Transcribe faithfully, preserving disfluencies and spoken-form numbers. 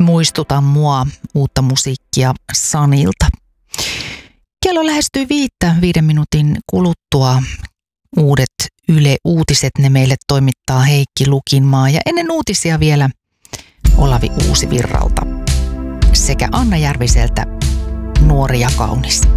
Muistuta mua uutta musiikkia Sanilta. Kello lähestyy viittä viiden minuutin kuluttua. Uudet Yle Uutiset, ne meille toimittaa Heikki Lukinmaa ja ennen uutisia vielä Olavi Uusivirralta sekä Anna Järviseltä Nuori ja kaunis.